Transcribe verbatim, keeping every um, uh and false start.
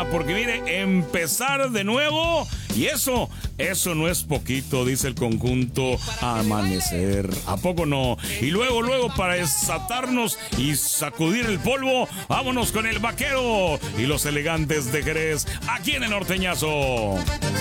mañana, porque mire, empezar de nuevo, y eso, eso no es poquito, dice el conjunto Amanecer. ¿A poco no? Y luego, luego, para desatarnos y sacudir el polvo, vámonos con el Vaquero y los Elegantes de Jerez, aquí en el Norteñazo.